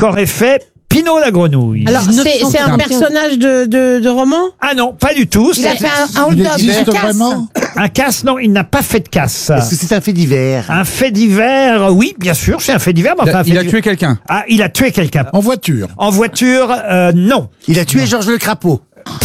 qu'aurait fait Pinot la grenouille. Alors, c'est un personnage de roman? Ah non, pas du tout. Il a fait un Il hold-up, existe un casse. vraiment? Un casse, non, il n'a pas fait de casse. Est-ce que c'est un fait divers? Un fait divers, oui, bien sûr, c'est un fait divers. Mais enfin, un fait Il a divers. tué quelqu'un. Ah, il a tué quelqu'un. En voiture. En voiture, non. Il a tué Georges le Crapaud.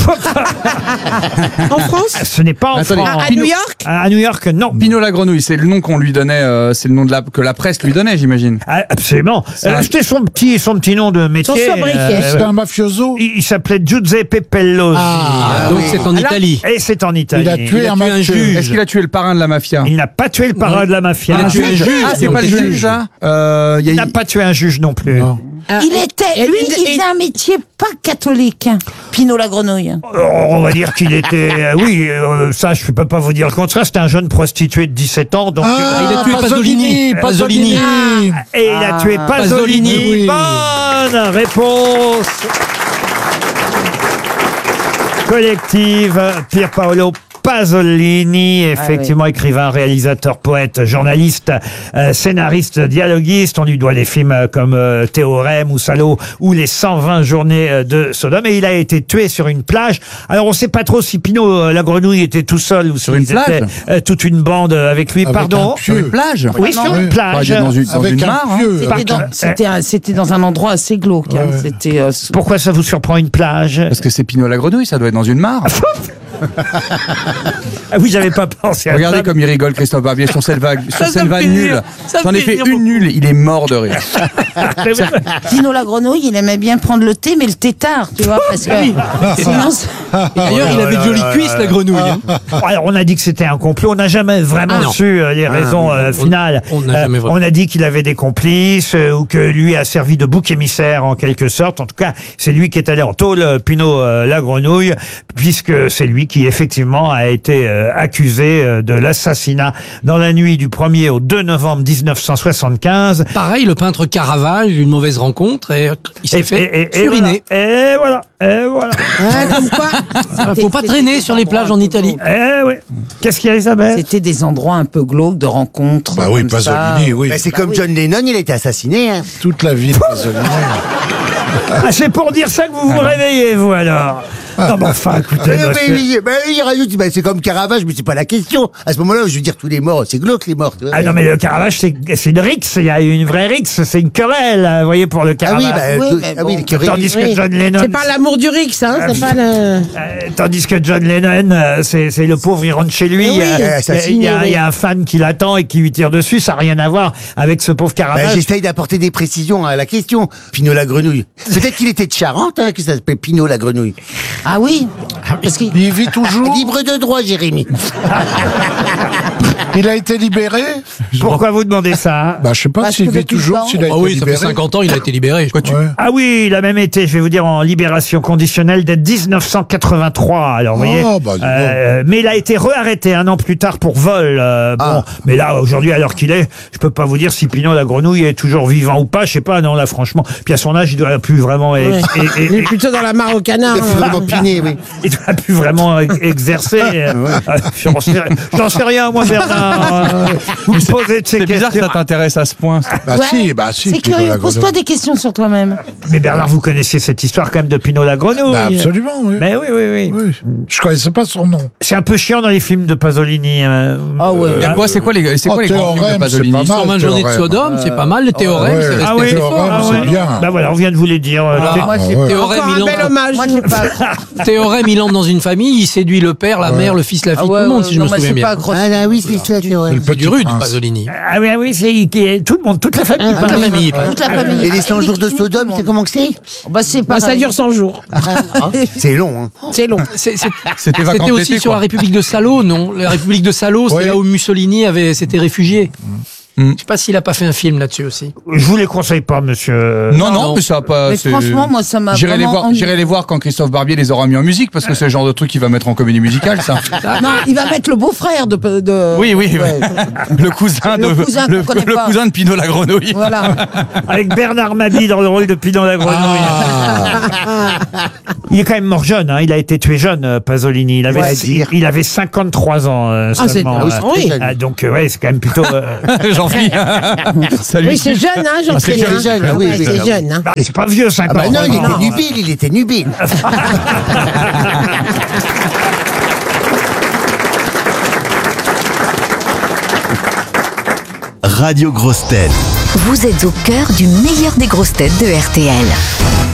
En France? Ce n'est pas en Attendez. France. À New York? À New York, non. Pinot la grenouille, c'est le nom qu'on lui donnait, c'est le nom que la presse lui donnait, j'imagine. Ah, absolument. C'était son petit nom de métier. Son sobriquet. C'est un mafioso. Il s'appelait Giuseppe Pellosi. Donc c'est en Italie. Et c'est en Italie. Il a tué un mafieux. Est-ce qu'il a tué le parrain de la mafia? Il n'a pas tué le parrain de la mafia. Il a tué un juge. Ah, c'est pas le juge, ça Il n'a pas tué un juge non plus. Non. Il faisait un métier pas catholique, Pinot la grenouille. On va dire qu'il était... ça, je ne peux pas vous dire le contraire. C'était un jeune prostitué de 17 ans. Donc, il a tué Pasolini. Pasolini. et il a tué Pasolini. Pasolini. Oui. Bonne réponse collective. Pier Paolo Pasolini, effectivement écrivain, réalisateur, poète, journaliste, scénariste, dialoguiste. On lui doit des films comme Théorème ou Salaud ou Les 120 journées de Sodome. Et il a été tué sur une plage. Alors on ne sait pas trop si Pinot la grenouille était tout seul ou Sur s'il une plage était toute une bande avec lui. Avec Pardon. un pieu. Plage? Oui, sur une plage. Dans une Avec un mare, hein. pieu. C'était dans un endroit assez glauque. Hein. Ouais. C'était Pourquoi ça vous surprend une plage? Parce que c'est Pinot la grenouille, ça doit être dans une mare. Ah oui, j'avais pas pensé à Regardez ça. comme il rigole, Christophe Barbier, sur cette vague me fait nulle. rire. Ça me J'en ai fait fait rire une nulle, il est mort de rire. Pinot la grenouille, il aimait bien prendre le thé, mais le thé tard, tu vois, parce que sinon, D'ailleurs, il avait de jolies cuisses, la grenouille. hein. Alors, on a dit que c'était un complot. On n'a jamais vraiment non. su les raisons finales. on n'a jamais vraiment. On a dit qu'il avait des complices ou que lui a servi de bouc émissaire en quelque sorte. En tout cas, c'est lui qui est allé en tôle, Pinot la grenouille, puisque c'est lui qui effectivement a été accusé de l'assassinat dans la nuit du 1er au 2 novembre 1975. Pareil, le peintre Caravage, une mauvaise rencontre, et il s'est fait suriner. Et voilà. Comme quoi? Faut pas traîner sur les plages en Italie. Oui. Qu'est-ce qu'il y a, Isabelle? c'était des endroits un peu glauques de rencontres. Bah oui, comme ça. Pasolini, oui. C'est comme John Lennon, il a été assassiné. Hein. Toute la vie de Pasolini. Ah, c'est pour dire ça que vous vous réveillez, vous, alors. Non, mais enfin, écoutez, monsieur. Il rajoute, c'est comme Caravage, mais c'est pas la question. À ce moment-là, je veux dire, tous les morts, c'est glauque les morts. Tu vois. Ah non, mais le Caravage, c'est une rixe. Il y a une vraie rixe. C'est une querelle, vous voyez, pour le Ah oui, Caravage. Oui, mais bon. les querelles. Tandis que John Lennon, C'est pas l'amour du Rix, hein? C'est pas le... tandis que John Lennon, c'est le pauvre, il rentre chez lui. Oui, Il y a un fan qui l'attend et qui lui tire dessus. Ça n'a rien à voir avec ce pauvre Caravage. J'essaye d'apporter des précisions à la question. Pinot la grenouille. Peut-être qu'il était de Charente, hein, que ça s'appelait Pinot la grenouille. Ah oui, parce qu'il Il vit toujours. Libre de droit, Jérémy. Il a été libéré. Pourquoi vous demandez ça, hein? Bah, je sais pas Parce s'il que vit depuis le toujours, temps- s'il a Ah été oui, ça fait libéré. 50 ans, il a été libéré. Ouais. Ah oui, il a même été, je vais vous dire, en libération conditionnelle dès 1983. Alors, vous voyez. Bah, dis donc. Mais il a été rearrêté un an plus tard pour vol. Bon, mais là, aujourd'hui, à l'heure qu'il est, je peux pas vous dire si Pinot la grenouille est toujours vivant ou pas. Je sais pas. Non, là, franchement. Puis à son âge, il doit plus vraiment. Il est plutôt dans la mare au canard. Il a fait vraiment piné, oui. Il doit plus vraiment exercer. J'en sais rien, moi, Bernard. Vous me posez de ces C'est bizarre que questions. ça t'intéresse à ce point. Bah Ouais. si, c'est Pinot curieux. la Pose-toi grenouille. des questions sur toi-même. Mais Bernard, vous connaissiez cette histoire quand même de Pinot la grenouille. Bah, absolument, oui. Mais oui. Oui. Je connaissais pas son nom. C'est un peu chiant dans les films de Pasolini. Ah ouais. Il y a quoi, c'est quoi les grands films de Théorème, Pasolini? c'est pas mal. 120 journées de Théorème. Sodome, c'est pas mal. Le théorème, ouais. c'est Ah resté oui, assez Théorème, fort. c'est oui. bien. Bah voilà, on vient de vous les dire. Moi, j'ai Théorème, Encore il un bel entre, hommage. Moi, j'ai pas. Théorème, il entre dans une famille, il séduit le père, la mère, le fils, la fille, tout le monde, si je me souviens bien. Ah oui, c'est ça, théorème. C'est du rude, Pasolini. Ah oui, c'est tout le monde, toute la famille. Toute la famille. Toute la famille. Et les 100 jours de Sodome, c'est comment que c'est? Bah, c'est pas. Bah, ça dure 100 jours. C'est long, hein. C'est long. C'était vacances C'était aussi d'été, sur quoi. la République de Salo, non? La République de Salo, c'est Oui. là où Mussolini s'était réfugié. Je sais pas s'il a pas fait un film là-dessus aussi. Je vous les conseille pas, monsieur. Non, mais ça a pas. Mais c'est- franchement, moi, ça m'a J'irai les vraiment voir. ennuyé. J'irai les voir quand Christophe Barbier les aura mis en musique, parce que c'est le genre de truc qu'il va mettre en comédie musicale, ça. Non, il va mettre le beau-frère de. Oui. Ouais. Le cousin Le cousin qu'on connaît pas. cousin de Pinot la grenouille. Voilà. Avec Bernard Mabie dans le rôle de Pinot la grenouille. Il est quand même mort jeune, hein. Il a été tué jeune, Pasolini. Il avait, Ouais, dire. il avait 53 ans c'est- seulement. ah oui, c'est très donc, ouais, c'est quand même plutôt. J'en Jean-Philippe. Salut. Oui, c'est jeune, hein, Jean-Philippe. c'est jeune, hein. oui, Ouais, oui, c'est oui. jeune, hein. Bah, c'est pas vieux, 50 Ah bah non, il ans. était nubile, il était nubile. Radio Grosses Têtes. Vous êtes au cœur du meilleur des grosses têtes de RTL.